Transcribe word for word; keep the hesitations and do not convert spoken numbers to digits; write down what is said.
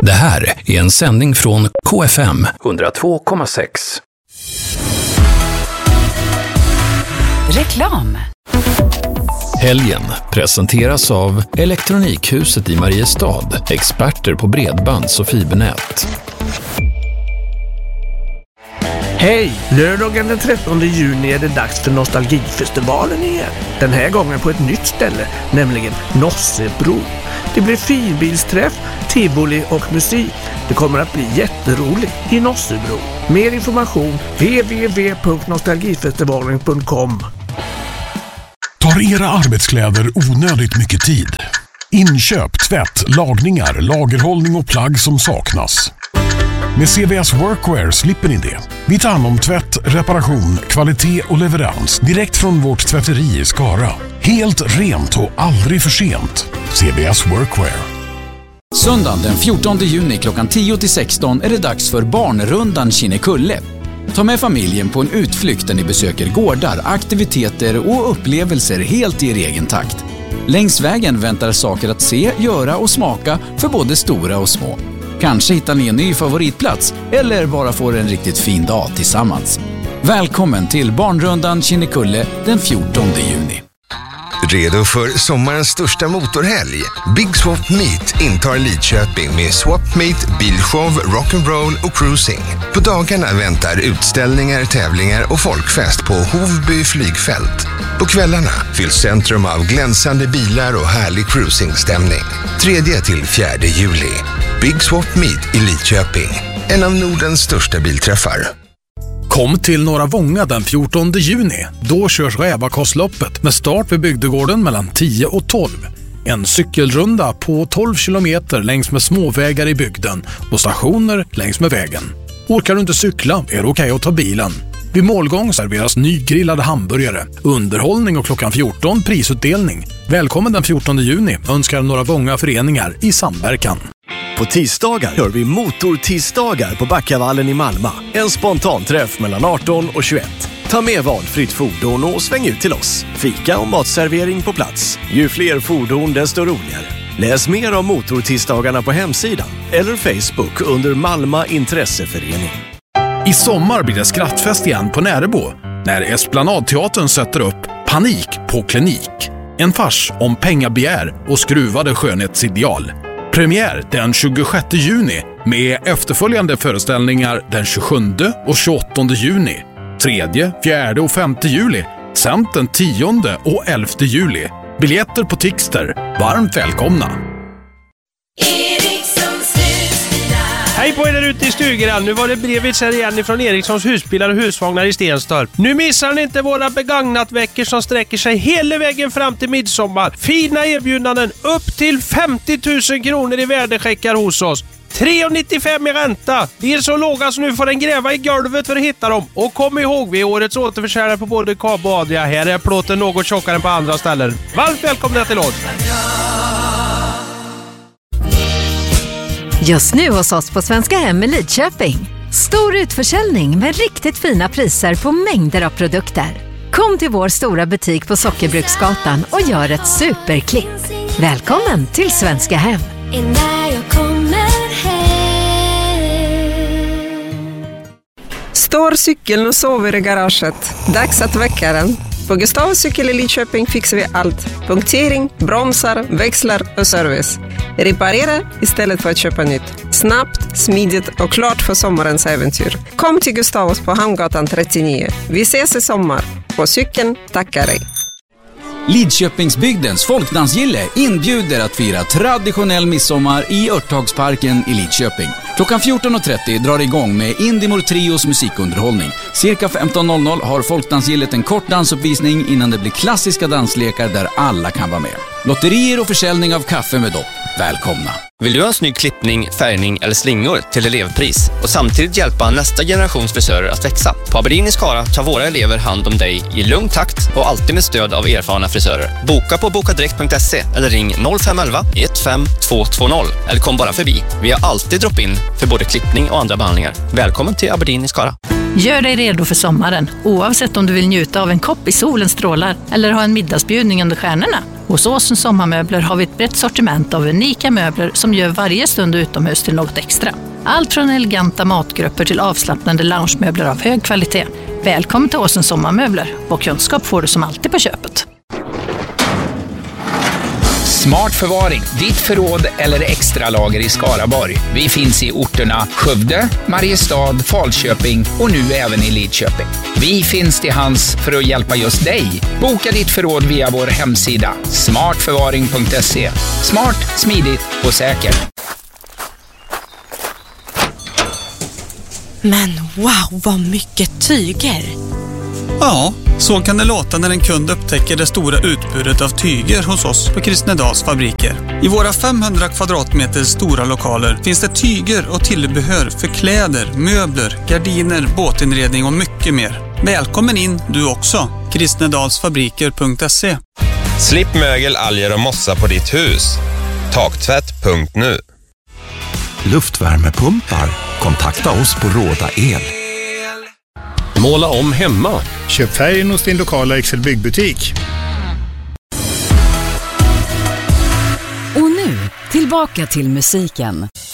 Det här är en sändning från K F M hundratvå komma sex. Reklam. Helgen presenteras av Elektronikhuset i Mariestad, experter på bredbands- och fibernät. Hej! Lördagen den trettonde juni är det dags för Nostalgifestivalen igen. Den här gången på ett nytt ställe, nämligen Nossebro. Det blir finbilsträff, tivoli och musik. Det kommer att bli jätteroligt i Nossebro. Mer information w w w punkt nostalgifestivalen punkt com. Tar era arbetskläder onödigt mycket tid? Inköp, tvätt, lagningar, lagerhållning och plagg som saknas. Med C V S Workwear slipper ni det. Vi tar hand om tvätt, reparation, kvalitet och leverans direkt från vårt tvätteri i Skara. Helt rent och aldrig för sent. C V S Workwear. Söndagen den fjortonde juni klockan tio till sexton är det dags för Barnrundan Kinnekulle. Ta med familjen på en utflykt där ni besöker gårdar, aktiviteter och upplevelser helt i er egen takt. Längs vägen väntar saker att se, göra och smaka för både stora och små. Kanske hittar ni en ny favoritplats eller bara får en riktigt fin dag tillsammans. Välkommen till Barnrundan Kinnekulle den fjortonde juni. Redo för sommarens största motorhelg? Big Swap Meet intar Lidköping med Swap Meet, bilshow, rock'n'roll och cruising. På dagarna väntar utställningar, tävlingar och folkfest på Hovby flygfält. På kvällarna fylls centrum av glänsande bilar och härlig cruisingstämning. tredje till fjärde juli. Big Swap Meet i Lidköping. En av Nordens största bilträffar. Kom till Norra Vånga den fjortonde juni. Då körs Rävakorsloppet med start vid bygdegården mellan tio och tolv. En cykelrunda på tolv kilometer längs med småvägar i bygden och stationer längs med vägen. Orkar du inte cykla är det okej att ta bilen. Vid målgång serveras nygrillade hamburgare, underhållning och klockan fjorton prisutdelning. Välkommen den fjortonde juni önskar Norra Vånga föreningar i samverkan. På tisdagar gör vi motortisdagar på Backavallen i Malmö. En spontanträff mellan arton och tjugoett. Ta med valfritt fordon och sväng ut till oss. Fika och matservering på plats. Ju fler fordon desto roligare. Läs mer om motortisdagarna på hemsidan eller Facebook under Malmö Intresseförening. I sommar blir det skrattfest igen på Närebo när Esplanadteatern sätter upp Panik på klinik. En fars om pengabegär och skruvade skönhetsideal. Premiär den tjugosjätte juni med efterföljande föreställningar den tjugosjunde och tjugoåttonde juni, tredje, fjärde och femte juli samt den tionde och elfte juli. Biljetter på Tixter. Varmt välkomna! Hej på er där ute i stugan. Nu var det Brevits här igen ifrån Erikssons husbilar och husvagnar i Stenstorp. Nu missar ni inte våra begagnatveckor som sträcker sig hela vägen fram till midsommar. Fina erbjudanden upp till femtio tusen kronor i värdecheckar hos oss. tre komma nittiofem i ränta. De är så låga så nu får den gräva i golvet för att hitta dem. Och kom ihåg, vi är årets återförsäljare på både Kab och Adria. Här är plåten något tjockare än på andra ställen. Varmt välkomna till oss. Just nu hos oss på Svenska Hem i Lidköping. Stor utförsäljning med riktigt fina priser på mängder av produkter. Kom till vår stora butik på Sockerbruksgatan och gör ett superklipp. Välkommen till Svenska Hem. Står cykeln och sover i garaget. Dags att väcka den. På Gustavs cykel i Lidköping fixar vi allt. Punktering, bromsar, växlar och service. Reparera istället för att köpa nytt. Snabbt, smidigt och klart för sommarens äventyr. Kom till Gustavs på Hamngatan trettionio. Vi ses i sommar. På cykeln tackar dig. Lidköpingsbygdens folkdansgille inbjuder att fira traditionell midsommar i Örthagsparken i Lidköping. Klockan fjorton och trettio drar igång med Indimor Trios musikunderhållning. Cirka femton noll noll har folkdansgillet en kort dansuppvisning innan det blir klassiska danslekar där alla kan vara med. Lotterier och försäljning av kaffe med dopp. Välkomna! Vill du ha en snygg klippning, färgning eller slingor till elevpris och samtidigt hjälpa nästa generations frisörer att växa? På Aberdeen i Skara tar våra elever hand om dig i lugn takt och alltid med stöd av erfarna frisörer. Boka på bokadirekt punkt se eller ring noll fem ett ett ett fem två två noll eller kom bara förbi. Vi har alltid drop-in för både klippning och andra behandlingar. Välkommen till Aberdeen i Skara. Gör dig redo för sommaren, oavsett om du vill njuta av en kopp i solens strålar eller ha en middagsbjudning under stjärnorna. Hos Åsens Sommarmöbler har vi ett brett sortiment av unika möbler som gör varje stund utomhus till något extra. Allt från eleganta matgrupper till avslappnande loungemöbler av hög kvalitet. Välkommen till Åsens Sommarmöbler, och kunskap får du som alltid på köpet. Smart förvaring, ditt förråd eller extra lager i Skaraborg. Vi finns i orterna Skövde, Mariestad, Falköping och nu även i Lidköping. Vi finns till hands för att hjälpa just dig. Boka ditt förråd via vår hemsida smart förvaring punkt se. Smart, smidigt och säkert. Men wow, vad mycket tyger! Ja, så kan det låta när en kund upptäcker det stora utbudet av tyger hos oss på Kristnedals fabriker. I våra femhundra kvadratmeter stora lokaler finns det tyger och tillbehör för kläder, möbler, gardiner, båtinredning och mycket mer. Välkommen in du också, kristnedalsfabriker punkt se. Slipp mögel, alger och mossa på ditt hus. Taktvätt punkt nu. Luftvärmepumpar. Kontakta oss på Råda El. Måla om hemma. Köp färgen hos din lokala Excel byggbutik. Och nu, tillbaka till musiken.